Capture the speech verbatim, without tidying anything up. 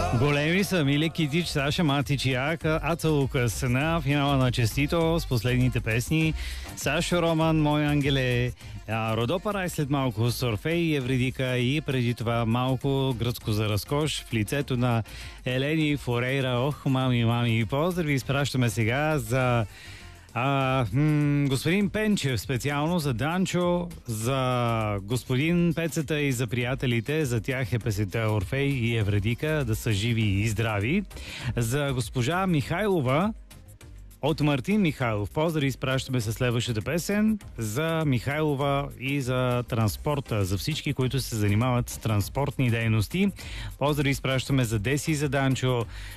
Големи са Миле Китич, Саша Матич и Аца Лукас на финала на Честито с последните песни. Сашо Роман, Мой ангеле, Родо Парай след малко с Орфей и Евредика и преди това малко гръцко за разкош в лицето на Елени Форейра. Ох, мами, мами, поздрави изпращаме сега за А, м- господин Пенчев, специално за Данчо, за господин Пецата и за приятелите, за тях е песента Орфей и Евредика, да са живи и здрави. За госпожа Михайлова от Мартин Михайлов, поздрави изпращаме със следващата песен за Михайлова и за транспорта, за всички, които се занимават с транспортни дейности. Поздрави изпращаме за Деси и за Данчо,